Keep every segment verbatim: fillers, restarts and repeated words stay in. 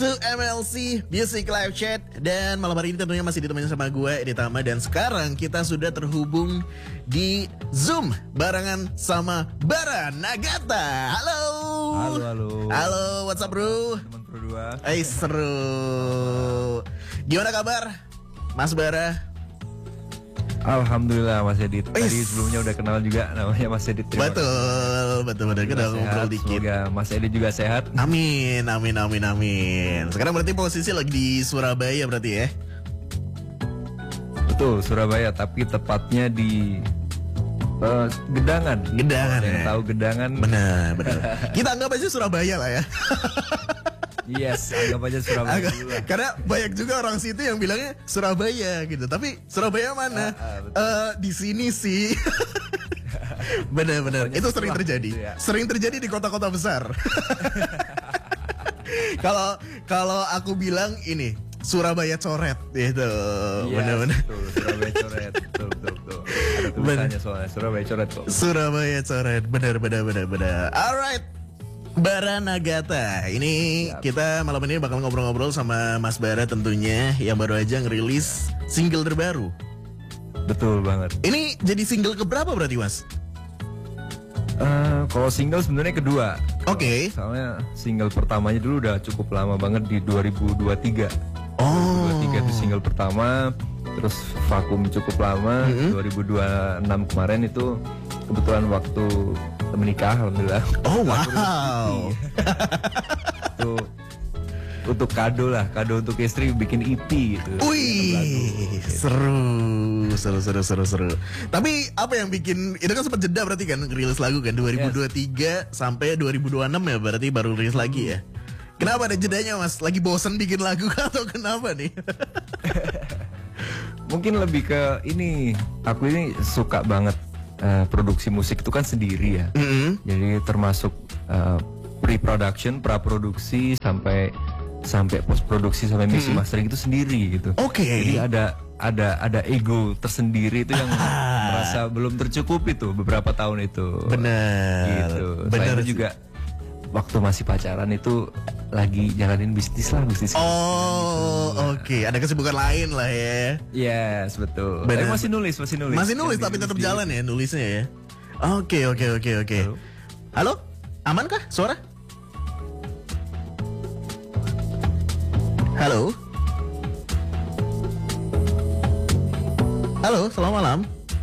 to M L C Music Live Chat. Dan malam hari ini tentunya masih ditemani sama gue, Edi Tama. Dan sekarang kita sudah terhubung di Zoom barengan sama Bara Nagata. Halo. Halo, halo. Halo, what's up bro? Teman Pro dua. Eh, seru. Gimana kabar, Mas Bara? Alhamdulillah Mas Edit. Tadi Is. sebelumnya udah kenal juga namanya Mas Edit. Terima Betul, kasih. betul, betul. Kita Sehat, ngobrol dikit. Semoga Mas Edit juga sehat. Amin, amin, amin, amin. Sekarang berarti posisi lagi di Surabaya berarti ya? Betul, Surabaya, tapi tepatnya di uh, Gedangan. Gedangan Kalau yang ya? tahu Gedangan. Benar, benar. Kita anggap aja Surabaya lah ya. Yes, anggap aja Surabaya Agak, dulu lah. karena banyak juga orang situ yang bilangnya Surabaya gitu. Tapi Surabaya mana? Ah, ah, betul. Eh, di sini sih. Benar-benar. Pokoknya Itu sering setelah terjadi. gitu ya. Sering terjadi di kota-kota besar. Kalau kalau aku bilang ini Surabaya coret gitu. Yes, Benar-benar. betul, Surabaya coret. Betul, betul, betul. Ada tulisannya soalnya Surabaya coret kok. Surabaya coret. Benar, benar, benar, benar. Alright. Bara Nagata. Ini Siap. kita malam ini bakal ngobrol-ngobrol sama Mas Bara tentunya yang baru aja ngerilis single terbaru. Betul banget. Ini jadi single keberapa berarti, Mas? Eh, kalau single sebenarnya kedua. Oke. Soalnya single pertamanya dulu udah cukup lama banget di dua ribu dua puluh tiga. Oh. dua ribu dua puluh tiga itu single pertama, terus vakum cukup lama. Mm-hmm. dua ribu dua puluh enam kemarin itu kebetulan waktu menikah, alhamdulillah. Oh, Aku wow. Itu untuk kado lah, kado untuk istri bikin E P gitu. Wih, seru, seru, seru, seru, seru. Tapi apa yang bikin itu kan sempat jeda berarti kan ngerilis lagu kan dua ribu dua puluh tiga sampai dua ribu dua puluh enam ya berarti baru rilis lagi ya. Kenapa ada jedanya, Mas? Lagi bosen bikin lagu atau kenapa nih? Mungkin lebih ke ini, aku ini suka banget uh, produksi musik itu kan sendiri ya. Mm-hmm. Jadi termasuk uh, pre-production, pra-produksi sampai sampai post-produksi sampai mixing Mm-hmm. mastering itu sendiri gitu. Oke. Jadi ada ada ada ego tersendiri itu yang merasa belum tercukupi tuh beberapa tahun itu. Bener. Gitu. Bener Selain itu sih. juga waktu masih pacaran itu lagi jalanin bisnis lah, bisnis. Oh, oke. Ada kesibukan lain lah ya. Yes, betul. Bener. Tapi masih nulis, masih nulis. Masih nulis Yang tapi tetap di- jalan ya nulisnya ya. Oke, oke, oke, oke. Halo? Halo? Aman kah suara? Halo? Halo, selamat malam.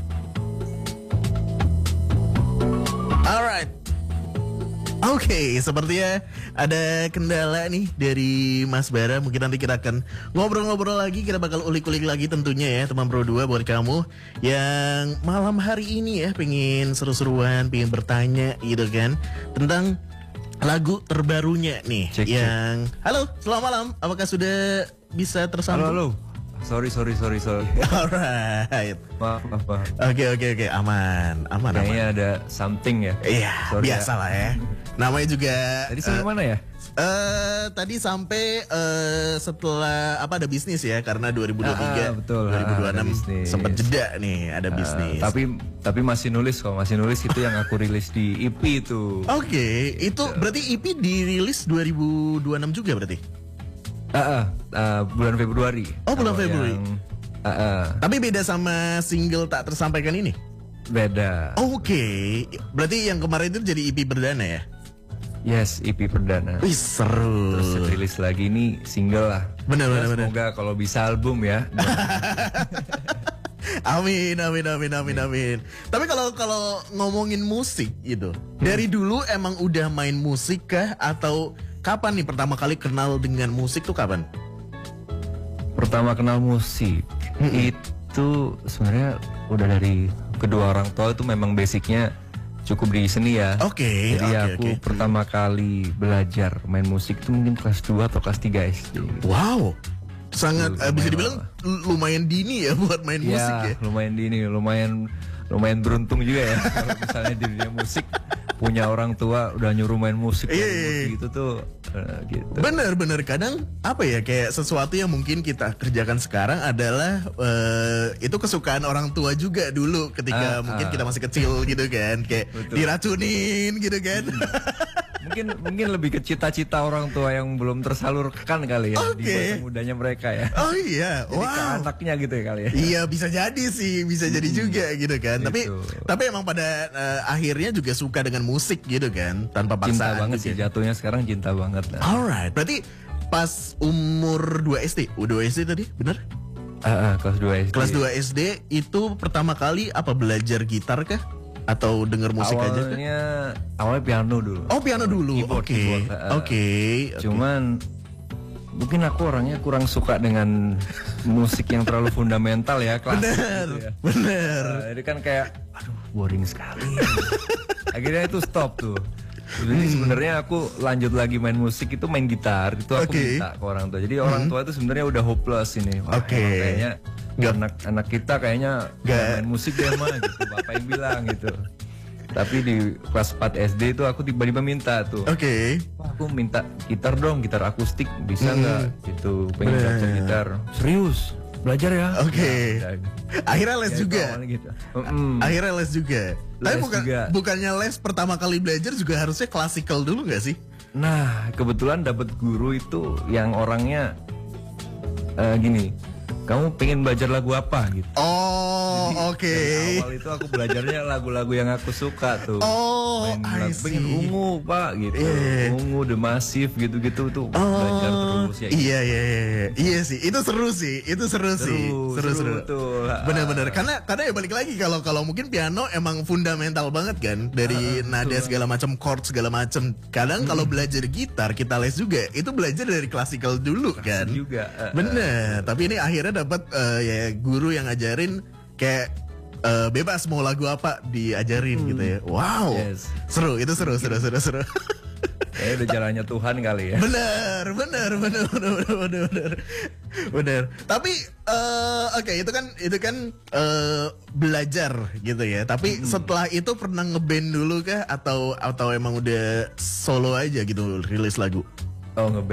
Alright. Oke, sepertinya ada kendala nih dari Mas Bara. Mungkin nanti kita akan ngobrol-ngobrol lagi. Kita bakal ulik-ulik lagi tentunya ya teman Pro dua buat kamu yang malam hari ini ya pengen seru-seruan, pengen bertanya gitu kan tentang lagu terbarunya nih. Cek, cek. yang Halo, selamat malam. Apakah sudah bisa Halo, tersambung? halo. Sorry, sorry, sorry, sorry. Alright. Maaf, maaf, maaf. Oke, oke, oke. Aman, aman, aman. Kayaknya ada something ya. Iya, Sorry biasa lah ya. Namanya juga Tadi sampai eh, mana ya? eh, tadi sampai eh, setelah apa ada bisnis ya karena dua ribu dua puluh tiga Ah, betul. dua ribu dua puluh enam Ah, ada bisnis. sempat jeda nih ada Uh, bisnis. tapi tapi masih nulis kok, masih nulis itu yang aku rilis di E P itu. Oke, itu berarti E P dirilis dua ribu dua puluh enam juga berarti. Ah, ah, ah, bulan Februari. Oh, bulan Kalau Februari. yang- ah, ah, Tapi beda sama single tak tersampaikan ini. beda. Oke, berarti yang kemarin itu jadi E P perdana ya? Yes, E P perdana. Wih, seru. Terus rilis lagi ini single lah. Bener, Ya, bener, bener. Semoga kalau bisa album ya. Amin, amin, amin, amin, amin. Tapi kalau kalau ngomongin musik gitu, dari dulu emang udah main musik kah atau kapan nih pertama kali kenal dengan musik tuh kapan? Pertama kenal musik itu sebenarnya udah dari kedua orang tua itu memang basicnya cukup di seni ya. Oke, Jadi oke, aku oke. pertama kali belajar main musik itu mungkin kelas dua atau kelas tiga S D. Wow, sangat Dulu eh, bisa lumayan dibilang l- lumayan dini ya buat main musik ya. lumayan di ini, lumayan lumayan beruntung juga ya kalau misalnya di dunia musik punya orang tua udah nyuruh main musik Iya, main iya, musik iya. gitu tuh eh, gitu. Bener-bener kadang apa ya kayak sesuatu yang mungkin kita kerjakan sekarang adalah eh, itu kesukaan orang tua juga dulu ketika Ah, mungkin ah. kita masih kecil gitu kan kayak Betul. diracunin gitu kan. mungkin mungkin lebih ke cita-cita orang tua yang belum tersalurkan kali ya di Oke. masa mudanya mereka ya. Oh iya, Jadi ke wow. anaknya gitu ya kali ya. Iya bisa jadi sih, bisa jadi juga gitu kan. Tapi Gitu. tapi emang pada eh, akhirnya juga suka dengan musik gitu kan, tanpa Cinta paksaan. banget gitu sih ya. jatuhnya sekarang cinta banget. Nah. Alright, berarti pas umur dua S D, oh, dua S D tadi, bener? Ah, ah, kelas dua S D. Kelas dua S D itu pertama kali apa belajar gitar kah? Atau denger musik aja kah? Awalnya awalnya piano dulu. Oh piano dulu, Keyboard, oke, keyboard, ah. oke. Cuman mungkin aku orangnya kurang suka dengan musik yang terlalu fundamental ya, klasik Bener, gitu ya. bener. Nah, jadi kan kayak aduh boring sekali. Akhirnya itu stop tuh. Jadi Hmm. sebenarnya aku lanjut lagi main musik itu main gitar itu aku Oke. minta ke orang tua. Jadi orang tua itu sebenarnya udah hopeless ini. Wah, Oke. emang kayaknya Nggak- anak anak kita kayaknya Nggak- nggak main musik deh mah gitu. Bapak yang bilang gitu. Tapi di kelas empat S D itu aku tiba-tiba minta tuh. Oke. Wah, aku minta gitar dong, gitar akustik bisa nggak? Gitu, pengen Bener. belajar gitar. Serius, belajar ya? Oke. Ya, udah. Akhirnya les Ya, itu juga. awalnya gitu. Mm-mm. Akhirnya les juga. Tapi Les bukan juga. bukannya les pertama kali belajar juga harusnya klasikal dulu nggak sih? Nah, kebetulan dapat guru itu yang orangnya eh, gini. Kamu pengen belajar lagu apa gitu? Oh, oke. Dari awal itu aku belajarnya lagu-lagu yang aku suka tuh. Oh, Main I lagu, pengen see. ungu pak gitu, Iya. ungu The Massive gitu-gitu tuh belajar terus ya. Iya iya iya iya. Iya sih, itu seru sih, itu seru, sih, seru seru. tuh. Bener-bener, karena karena ya balik lagi kalau kalau mungkin piano emang fundamental banget kan dari nada segala macam, chord segala macam. Kadang kalau belajar gitar kita les juga, itu belajar dari klasikal dulu kan. juga. eh, Bener, tapi ini akhirnya dapat eh, ya guru yang ngajarin kayak eh, bebas mau lagu apa diajarin gitu ya. Wow, Yes. seru, itu seru, seru, seru, seru. Kayaknya udah jalannya Tuhan kali ya. Bener, bener, bener, bener, bener, bener, bener, bener. Tapi, eh, oke itu kan, itu kan eh, belajar gitu ya. Tapi setelah itu pernah ngeband dulu kah? Atau atau emang udah solo aja gitu rilis lagu? Oh nge